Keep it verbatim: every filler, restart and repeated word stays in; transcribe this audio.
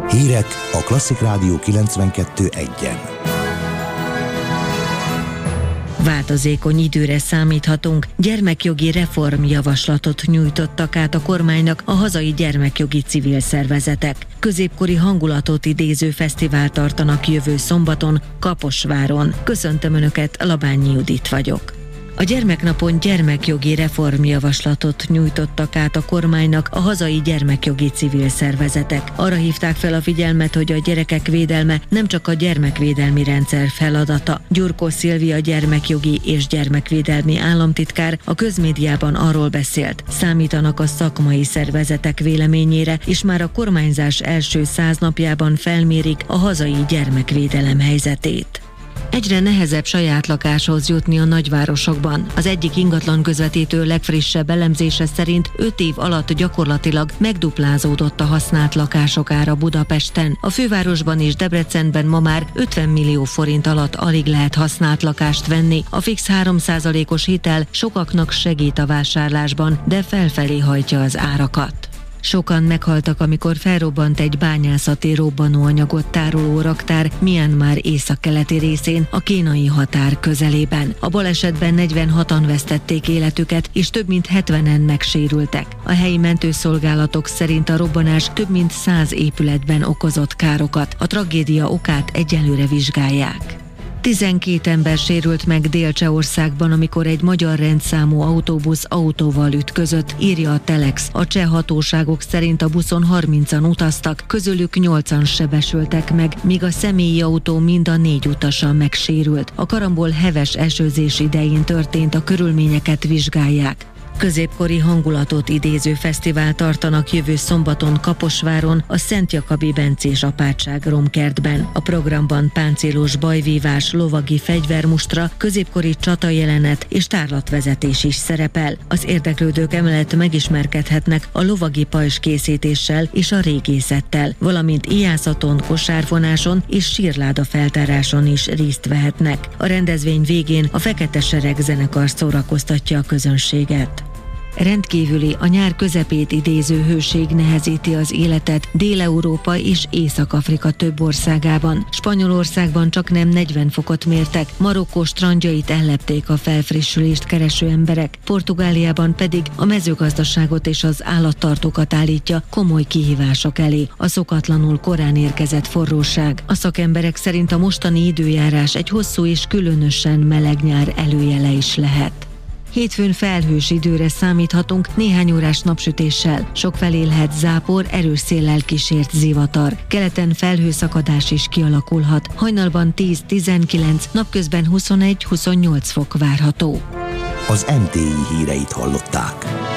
Hírek a Klasszik Rádió kilencvenkettő egyen. Változékony időre számíthatunk. Gyermekjogi reformjavaslatot nyújtottak át a kormánynak a hazai gyermekjogi civil szervezetek. Középkori hangulatot idéző fesztivált tartanak jövő szombaton, Kaposváron. Köszöntöm Önöket, Labányi Judit vagyok. A gyermeknapon gyermekjogi reformjavaslatot nyújtottak át a kormánynak a hazai gyermekjogi civil szervezetek. Arra hívták fel a figyelmet, hogy a gyerekek védelme nem csak a gyermekvédelmi rendszer feladata. Gyurkó Szilvia gyermekjogi és gyermekvédelmi államtitkár a közmédiában arról beszélt, számítanak a szakmai szervezetek véleményére, és már a kormányzás első száz napjában felmérik a hazai gyermekvédelem helyzetét. Egyre nehezebb saját lakáshoz jutni a nagyvárosokban. Az egyik ingatlan közvetítő legfrissebb elemzése szerint öt év alatt gyakorlatilag megduplázódott a használt lakások ára Budapesten. A fővárosban és Debrecenben ma már ötven millió forint alatt alig lehet használt lakást venni. A fix három százalékos hitel sokaknak segít a vásárlásban, de felfelé hajtja az árakat. Sokan meghaltak, amikor felrobbant egy bányászati robbanóanyagot tároló raktár Myanmar északkeleti részén, a kínai határ közelében. A balesetben negyvenhatan vesztették életüket, és több mint hetvenen megsérültek. A helyi mentőszolgálatok szerint a robbanás több mint száz épületben okozott károkat. A tragédia okát egyelőre vizsgálják. tizenkét ember sérült meg Dél-Csehországban, amikor egy magyar rendszámú autóbusz autóval ütközött, írja a Telex. A cseh hatóságok szerint a buszon harmincan utaztak, közülük nyolcan sebesültek meg, míg a személyi autó mind a négy utasa megsérült. A karambol heves esőzés idején történt, a körülményeket vizsgálják. Középkori hangulatot idéző fesztivál tartanak jövő szombaton Kaposváron, a Szent Jakabi bencés apátság romkertben. A programban páncélos bajvívás, lovagi fegyvermustra, középkori csatajelenet és tárlatvezetés is szerepel. Az érdeklődők emellett megismerkedhetnek a lovagi pajzskészítéssel és a régészettel, valamint ijászaton, kosárvonáson és sírláda feltáráson is részt vehetnek. A rendezvény végén a Fekete Sereg zenekar szórakoztatja a közönséget. Rendkívüli, a nyár közepét idéző hőség nehezíti az életet Dél-Európa és Észak-Afrika több országában. Spanyolországban csaknem negyven fokot mértek, Marokkó strandjait ellepték a felfrissülést kereső emberek, Portugáliában pedig a mezőgazdaságot és az állattartókat állítja komoly kihívások elé a szokatlanul korán érkezett forróság. A szakemberek szerint a mostani időjárás egy hosszú és különösen meleg nyár előjele is lehet. Hétfőn felhős időre számíthatunk, néhány órás napsütéssel. Sokfelé lehet zápor, erős széllel kísért zivatar. Keleten felhőszakadás is kialakulhat. Hajnalban tíz-tizenkilenc, napközben huszonegy-huszonnyolc fok várható. Az em té i híreit hallották.